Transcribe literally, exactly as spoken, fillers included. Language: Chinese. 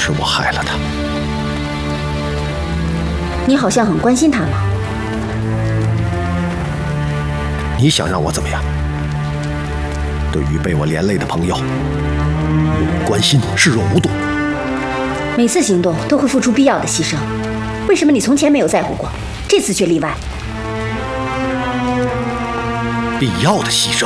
是我害了他。 你好像很关心他嘛。 你想让我怎么样？对于被我连累的朋友，关心视若无睹。 每次行动都会付出必要的牺牲，为什么你从前没有在乎过，这次却例外？ 必要的牺牲。